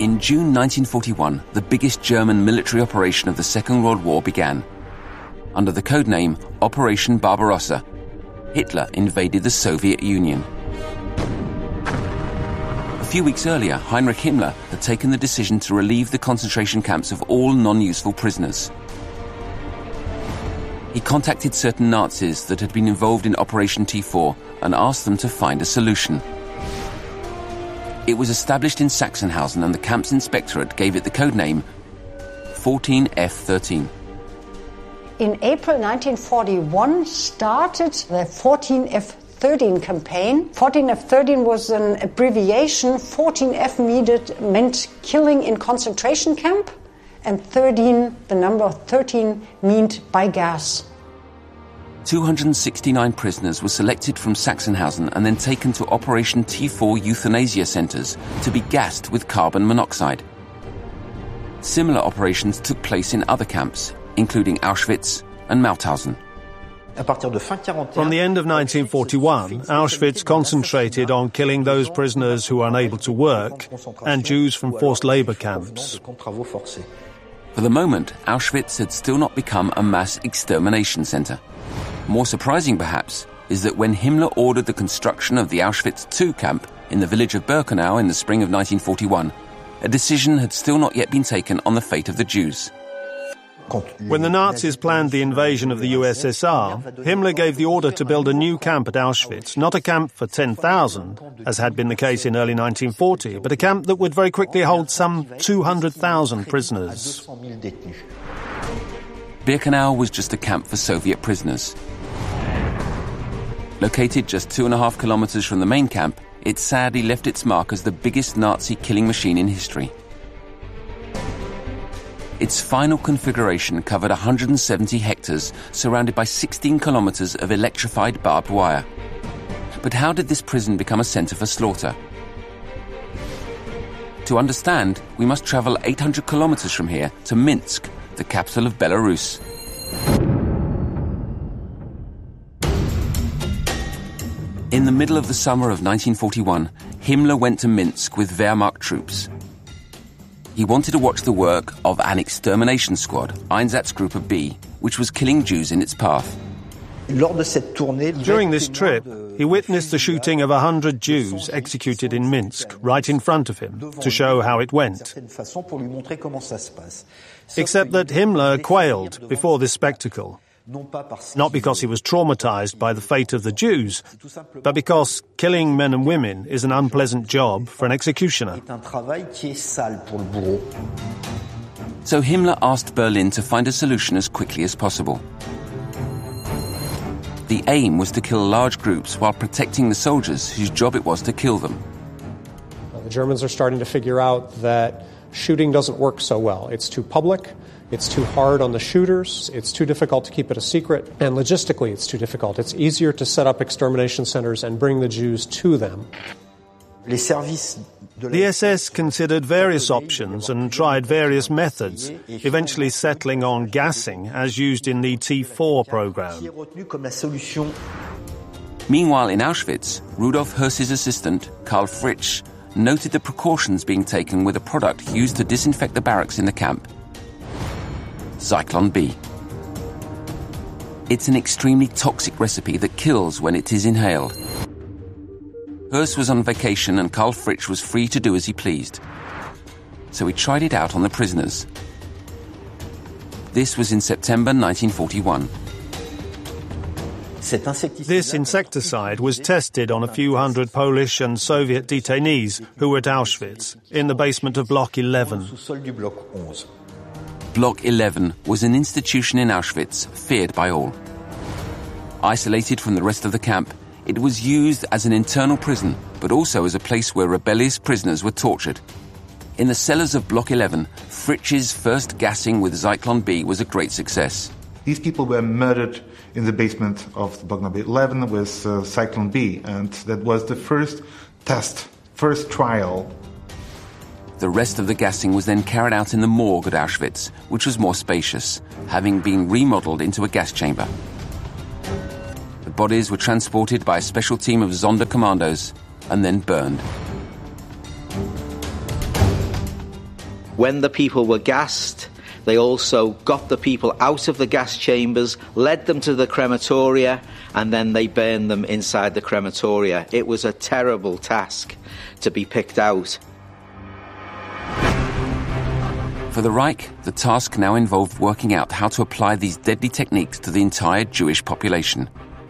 In June 1941, the biggest German military operation of the Second World War began. Under the codename Operation Barbarossa, Hitler invaded the Soviet Union. A few weeks earlier, Heinrich Himmler had taken the decision to relieve the concentration camps of all non-useful prisoners. He contacted certain Nazis that had been involved in Operation T4 and asked them to find a solution. It was established in Sachsenhausen, and the camp's inspectorate gave it the codename 14F13. In April 1941 started the 14F13 campaign. 14F13 was an abbreviation. 14F meant killing in concentration camp, and 13, the number 13, meant by gas. 269 prisoners were selected from Sachsenhausen and then taken to Operation T4 euthanasia centres to be gassed with carbon monoxide. Similar operations took place in other camps, including Auschwitz and Mauthausen. From the end of 1941, Auschwitz concentrated on killing those prisoners who were unable to work and Jews from forced labour camps. For the moment, Auschwitz had still not become a mass extermination centre. More surprising, perhaps, is that when Himmler ordered the construction of the Auschwitz II camp in the village of Birkenau in the spring of 1941, a decision had still not yet been taken on the fate of the Jews. When the Nazis planned the invasion of the USSR, Himmler gave the order to build a new camp at Auschwitz, not a camp for 10,000, as had been the case in early 1940, but a camp that would very quickly hold some 200,000 prisoners. Birkenau was just a camp for Soviet prisoners. Located just 2.5 kilometers from the main camp, it sadly left its mark as the biggest Nazi killing machine in history. Its final configuration covered 170 hectares, surrounded by 16 kilometers of electrified barbed wire. But how did this prison become a center for slaughter? To understand, we must travel 800 kilometers from here to Minsk, the capital of Belarus. In the middle of the summer of 1941, Himmler went to Minsk with Wehrmacht troops. He wanted to watch the work of an extermination squad, Einsatzgruppe B, which was killing Jews in its path. During this trip, he witnessed the shooting of 100 Jews executed in Minsk, right in front of him, to show how it went. Except that Himmler quailed before this spectacle. Not because he was traumatized by the fate of the Jews, but because killing men and women is an unpleasant job for an executioner. So Himmler asked Berlin to find a solution as quickly as possible. The aim was to kill large groups while protecting the soldiers whose job it was to kill them. The Germans are starting to figure out that shooting doesn't work so well. It's too public. It's too hard on the shooters, it's too difficult to keep it a secret, and logistically it's too difficult. It's easier to set up extermination centers and bring the Jews to them. The SS considered various options and tried various methods, eventually settling on gassing as used in the T4 program. Meanwhile, in Auschwitz, Rudolf Höss's assistant, Karl Fritsch, noted the precautions being taken with a product used to disinfect the barracks in the camp. Zyklon B. It's an extremely toxic recipe that kills when it is inhaled. Höss was on vacation and Karl Fritsch was free to do as he pleased. So he tried it out on the prisoners. This was in September 1941. This insecticide was tested on a few hundred Polish and Soviet detainees who were at Auschwitz, in the basement of Block 11. Block 11 was an institution in Auschwitz feared by all. Isolated from the rest of the camp, it was used as an internal prison, but also as a place where rebellious prisoners were tortured. In the cellars of Block 11, Fritsch's first gassing with Zyklon B was a great success. These people were murdered in the basement of Block number 11 with Zyklon B, and that was the first test, first trial. The rest of the gassing was then carried out in the morgue at Auschwitz, which was more spacious, having been remodeled into a gas chamber. The bodies were transported by a special team of Sonderkommandos and then burned. When the people were gassed, they also got the people out of the gas chambers, led them to the crematoria, and then they burned them inside the crematoria. It was a terrible task to be picked out. For the Reich, the task now involved working out how to apply these deadly techniques to the entire Jewish population.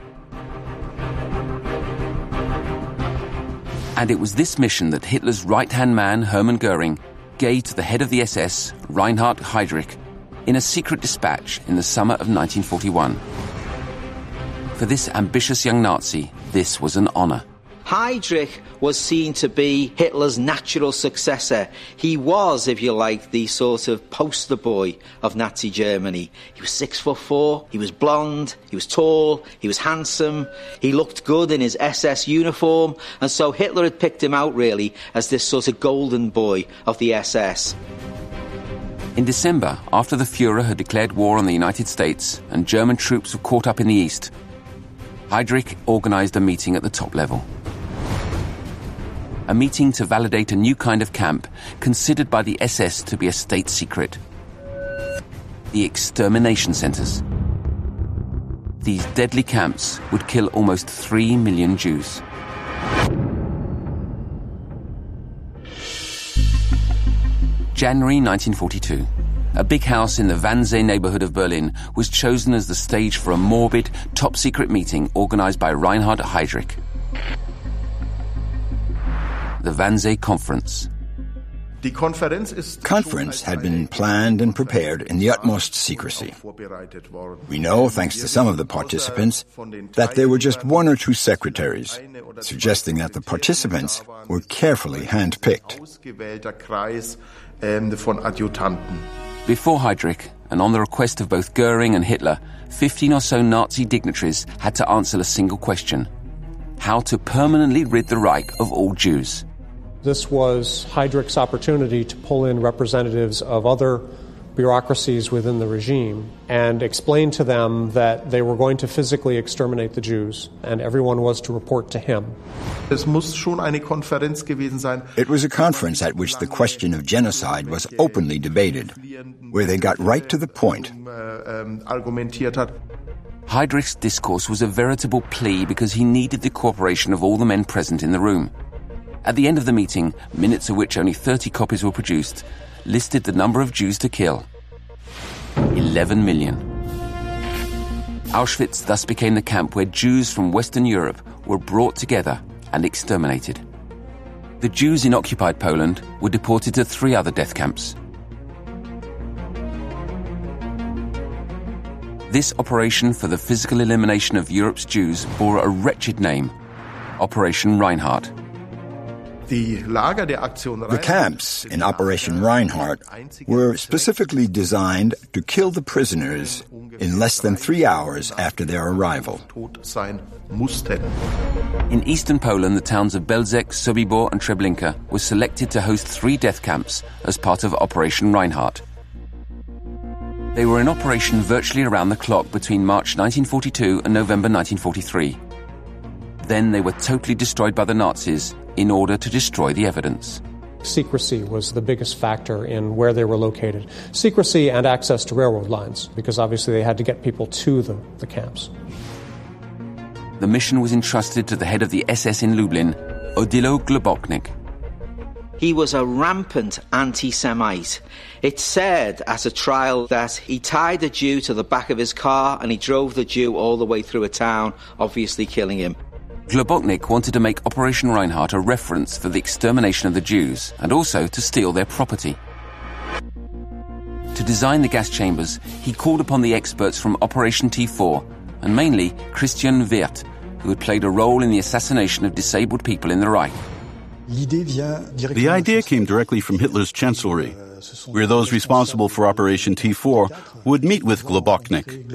And it was this mission that Hitler's right-hand man, Hermann Göring, gave to the head of the SS, Reinhard Heydrich, in a secret dispatch in the summer of 1941. For this ambitious young Nazi, this was an honor. Heydrich was seen to be Hitler's natural successor. He was, if you like, the sort of poster boy of Nazi Germany. He was 6'4", he was blonde, he was tall, he was handsome, he looked good in his SS uniform, and so Hitler had picked him out really as this sort of golden boy of the SS. In December, after the Führer had declared war on the United States and German troops were caught up in the east, Heydrich organized a meeting at the top level. A meeting to validate a new kind of camp considered by the SS to be a state secret. The extermination centers. These deadly camps would kill almost 3 million Jews. January 1942. A big house in the Wannsee neighborhood of Berlin was chosen as the stage for a morbid, top-secret meeting organized by Reinhard Heydrich. The Wannsee Conference. The conference had been planned and prepared in the utmost secrecy. We know, thanks to some of the participants, that there were just 1 or 2 secretaries, suggesting that the participants were carefully handpicked. Before Heydrich, and on the request of both Göring and Hitler, 15 or so Nazi dignitaries had to answer a single question: how to permanently rid the Reich of all Jews. This was Heydrich's opportunity to pull in representatives of other bureaucracies within the regime and explain to them that they were going to physically exterminate the Jews, and everyone was to report to him. It was a conference at which the question of genocide was openly debated, where they got right to the point. Heydrich's discourse was a veritable plea because he needed the cooperation of all the men present in the room. At the end of the meeting, minutes of which only 30 copies were produced, listed the number of Jews to kill: 11 million. Auschwitz thus became the camp where Jews from Western Europe were brought together and exterminated. The Jews in occupied Poland were deported to 3 other death camps. This operation for the physical elimination of Europe's Jews bore a wretched name: Operation Reinhardt. The camps in Operation Reinhardt were specifically designed to kill the prisoners in less than 3 hours after their arrival. In eastern Poland, the towns of Belzec, Sobibor and Treblinka were selected to host 3 death camps as part of Operation Reinhardt. They were in operation virtually around the clock between March 1942 and November 1943. Then they were totally destroyed by the Nazis in order to destroy the evidence. Secrecy was the biggest factor in where they were located. Secrecy and access to railroad lines, because obviously they had to get people to the camps. The mission was entrusted to the head of the SS in Lublin, Odilo Globoknik. He was a rampant anti-Semite. It's said at a trial that he tied a Jew to the back of his car and he drove the Jew all the way through a town, obviously killing him. Globoknik wanted to make Operation Reinhardt a reference for the extermination of the Jews and also to steal their property. To design the gas chambers, he called upon the experts from Operation T4 and mainly Christian Wirth, who had played a role in the assassination of disabled people in the Reich. The idea came directly from Hitler's chancellery, where those responsible for Operation T4 would meet with Globoknik.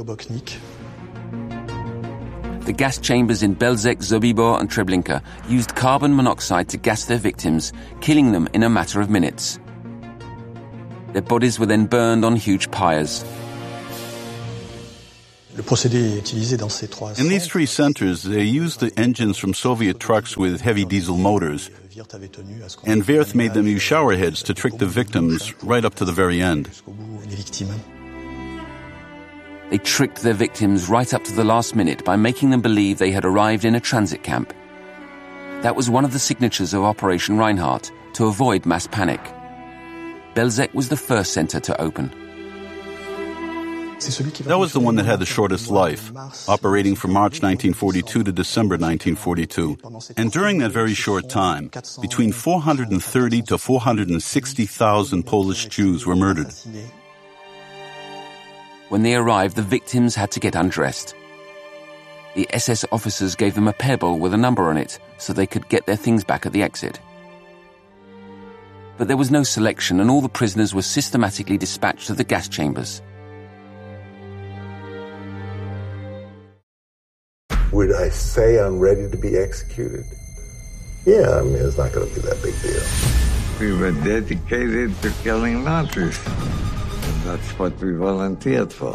The gas chambers in Belzec, Sobibor and Treblinka used carbon monoxide to gas their victims, killing them in a matter of minutes. Their bodies were then burned on huge pyres. In these three centers, they used the engines from Soviet trucks with heavy diesel motors, and Wirth made them use showerheads to trick the victims right up to the very end. They tricked their victims right up to the last minute by making them believe they had arrived in a transit camp. That was one of the signatures of Operation Reinhardt, to avoid mass panic. Belzec was the first center to open. That was the one that had the shortest life, operating from March 1942 to December 1942. And during that very short time, between 430 to 460,000 Polish Jews were murdered. When they arrived, the victims had to get undressed. The SS officers gave them a pebble with a number on it so they could get their things back at the exit. But there was no selection, and all the prisoners were systematically dispatched to the gas chambers. Would I say I'm ready to be executed? Yeah, I mean, it's not going to be that big deal. We were dedicated to killing Nazis. And that's what we volunteered for.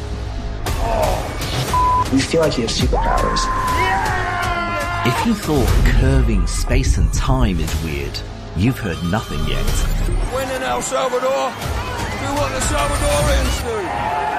You feel like you have superpowers. If you thought curving space and time is weird, you've heard nothing yet. When in El Salvador, do what the Salvadorians do.